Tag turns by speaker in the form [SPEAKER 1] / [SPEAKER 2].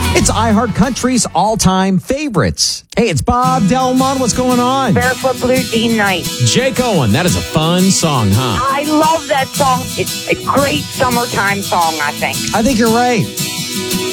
[SPEAKER 1] It's iHeartCountry's all-time favorites. Hey, it's Bob Delmont. What's going on?
[SPEAKER 2] Barefoot Blue Jean Night.
[SPEAKER 1] Jake Owen. That is a fun song, huh?
[SPEAKER 2] I love that song. It's a great summertime song, I think.
[SPEAKER 1] I think you're right.